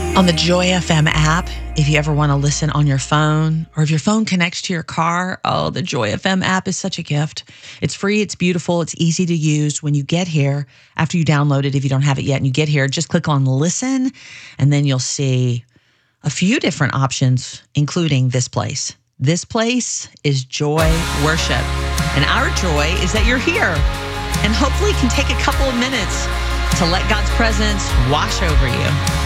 On the Joy FM app, if you ever want to listen on your phone, or if your phone connects to your car, the Joy FM app is such a gift. It's free, it's beautiful, it's easy to use. When you get here, after you download it, if you don't have it yet and you get here, just click on listen, and then you'll see a few different options, including this place. This place is Joy Worship, and our joy is that you're here, and hopefully can take a couple of minutes to let God's presence wash over you.